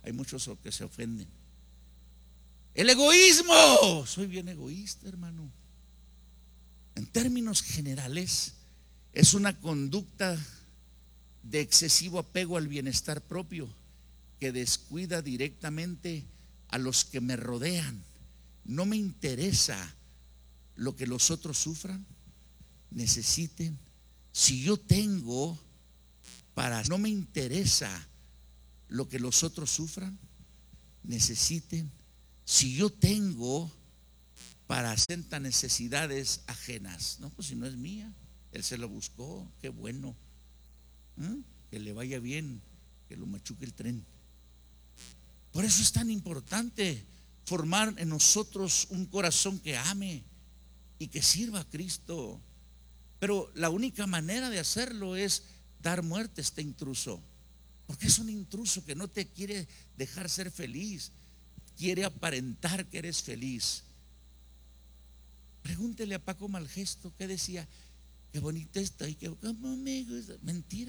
hay muchos que se ofenden. El egoísmo, soy bien egoísta, hermano. En términos generales, es una conducta de excesivo apego al bienestar propio que descuida directamente a los que me rodean. No me interesa lo que los otros sufran, necesiten. Si yo tengo para, no me interesa lo que los otros sufran, necesiten. Si yo tengo para sentar necesidades ajenas, no, pues si no es mía, él se lo buscó, qué bueno. Que le vaya bien, que lo machuque el tren. Por eso es tan importante formar en nosotros un corazón que ame y que sirva a Cristo. Pero la única manera de hacerlo es dar muerte a este intruso, porque es un intruso que no te quiere dejar ser feliz, quiere aparentar que eres feliz. Pregúntele a Paco Malgesto qué decía. Qué bonita está y qué ¿cómo me gusta? Mentira.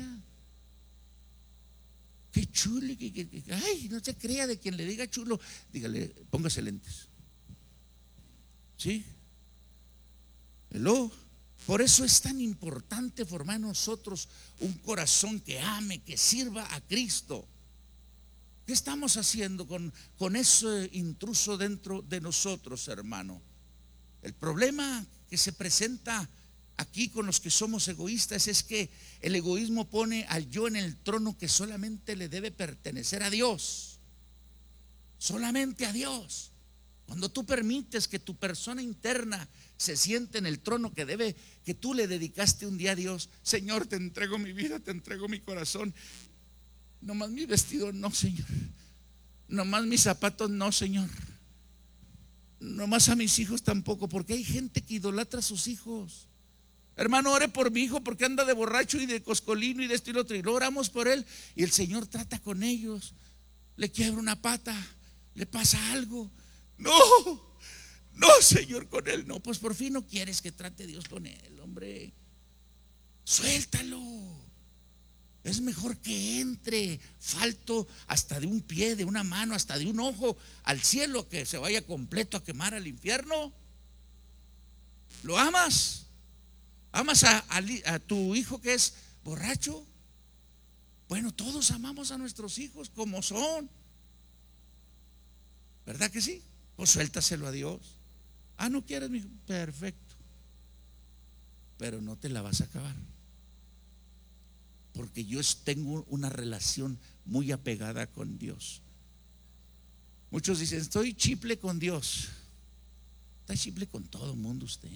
Qué chulo. Ay, no se crea de quien le diga chulo. Dígale, póngase lentes. ¿Sí? Hello. Por eso es tan importante formar en nosotros un corazón que ame, que sirva a Cristo. ¿Qué estamos haciendo con ese intruso dentro de nosotros, hermano? El problema que se presenta aquí con los que somos egoístas es que el egoísmo pone al yo en el trono que solamente le debe pertenecer a Dios, solamente a Dios. Cuando tú permites que tu persona interna se siente en el trono que tú le dedicaste un día a Dios, Señor, te entrego mi vida, te entrego mi corazón. Nomás mi vestido no, Señor. Nomás mis zapatos no, Señor. Nomás a mis hijos tampoco, porque hay gente que idolatra a sus hijos. Hermano, ore por mi hijo porque anda de borracho y de coscolino y de esto y lo otro. Y lo oramos por él y el Señor trata con ellos. Le quiebra una pata, le pasa algo. No, no, Señor, con él no. Pues por fin no quieres que trate Dios con él, hombre. Suéltalo. Es mejor que entre falto hasta de un pie, de una mano, hasta de un ojo al cielo, que se vaya completo a quemar al infierno. ¿Lo amas? ¿Amas a tu hijo que es borracho? Bueno, todos amamos a nuestros hijos como son, ¿verdad que sí? Pues suéltaselo a Dios. Ah, ¿no quieres, mi hijo? Perfecto. Pero no te la vas a acabar, porque yo tengo una relación muy apegada con Dios. Muchos dicen, estoy chiple con Dios. Está chiple con todo el mundo usted,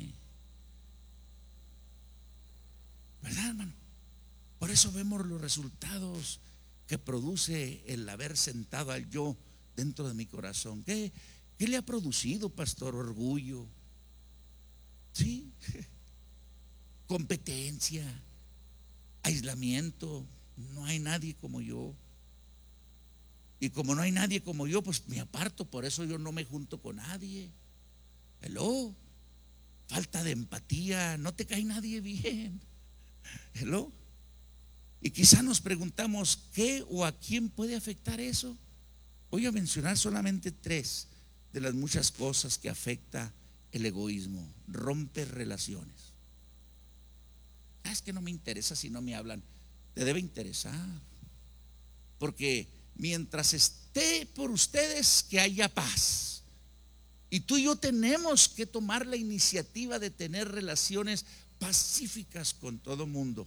¿verdad, hermano? Por eso vemos los resultados que produce el haber sentado al yo dentro de mi corazón. ¿Qué le ha producido, pastor? Orgullo, ¿sí? Competencia, aislamiento. No hay nadie como yo. Y como no hay nadie como yo, pues me aparto. Por eso yo no me junto con nadie. Hello. Falta de empatía. No te cae nadie bien. Hello. Y quizá nos preguntamos ¿qué o a quién puede afectar eso? Voy a mencionar solamente 3 de las muchas cosas que afecta el egoísmo. Rompe relaciones. Es que no me interesa si no me hablan. Te debe interesar, porque mientras esté por ustedes, que haya paz. Y tú y yo tenemos que tomar la iniciativa de tener relaciones pacíficas con todo mundo.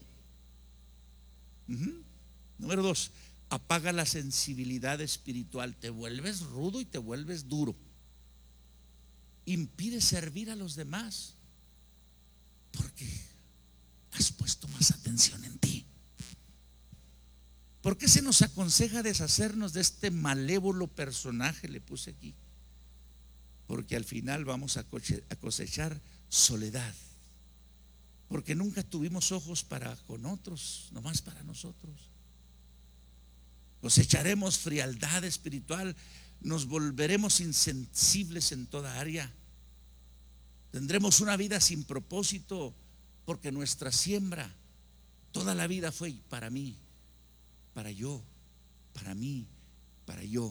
Número 2, apaga la sensibilidad espiritual. Te vuelves rudo y te vuelves duro. Impide servir a los demás porque has puesto más atención en ti. ¿Por qué se nos aconseja deshacernos de este malévolo personaje? Le puse aquí. Porque al final vamos a cosechar soledad. Porque nunca tuvimos ojos para con otros, nomás para nosotros. Cosecharemos frialdad espiritual, nos volveremos insensibles en toda área. Tendremos una vida sin propósito, porque nuestra siembra toda la vida fue para mí, para yo, para mí, para yo.